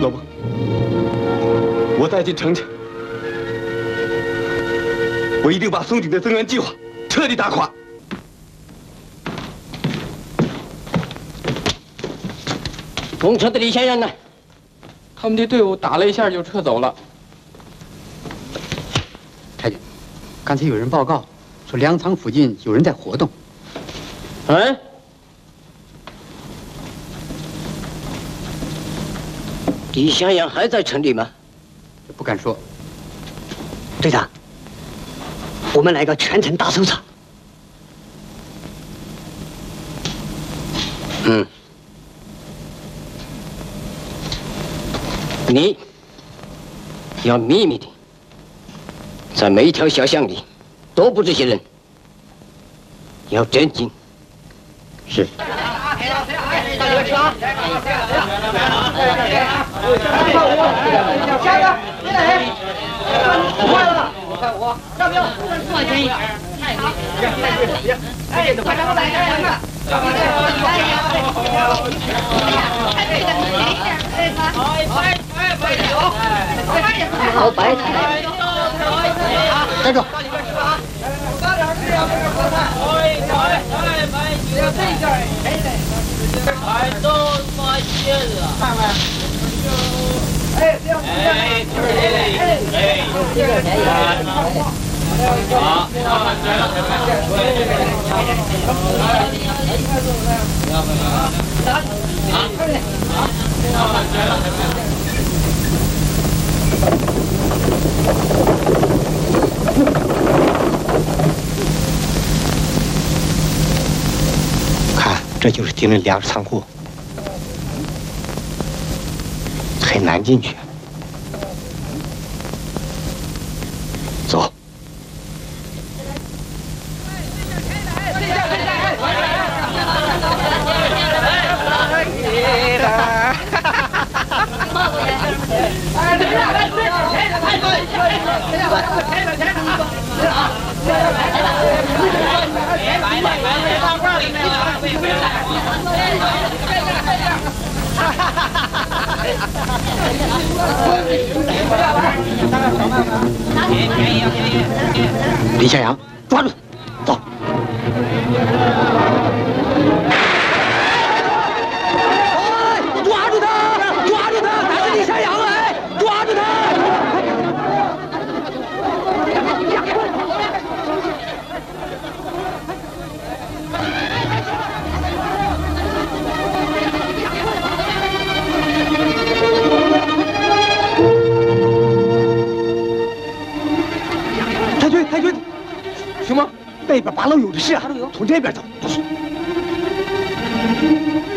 老翁，我带进城去，我一定把松井的增援计划彻底打垮。 攻城的李先生呢？ 他们的队伍打了一下就撤走了。 太君，刚才有人报告说粮仓附近有人在活动。 嗯？李向阳还在城里吗？ 不敢说。 队长，我们来个全城大搜查。 嗯。你要秘密的，在每一条小巷里都布这些人，要镇静。 是。 要不要坐远一点？太好。哎，快点来看。 好白菜。 站住！ 看，这就是敌人粮食仓库，很难进去。走。李向阳，抓住他！走。 抓住他！抓住他！他是李向阳哎！抓住他！ 太君，什么？那边八楼有的是啊，从这边走。